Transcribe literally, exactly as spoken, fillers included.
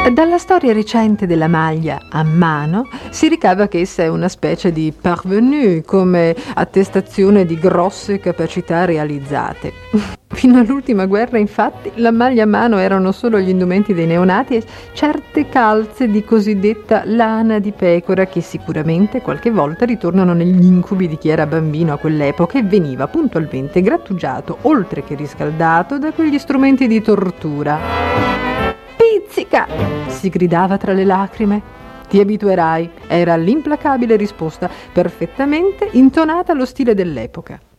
Dalla storia recente della maglia a mano si ricava che essa è una specie di parvenu, come attestazione di grosse capacità realizzate. Fino all'ultima guerra, infatti, la maglia a mano erano solo gli indumenti dei neonati e certe calze di cosiddetta lana di pecora che sicuramente qualche volta ritornano negli incubi di chi era bambino a quell'epoca e veniva puntualmente grattugiato, oltre che riscaldato, da quegli strumenti di tortura. «Pizzica!» si gridava tra le lacrime. «Ti abituerai», era l'implacabile risposta, perfettamente intonata allo stile dell'epoca.